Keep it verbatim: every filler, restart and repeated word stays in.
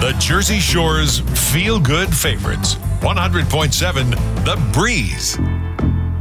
the Jersey Shore's feel-good favorites. one hundred point seven The Breeze.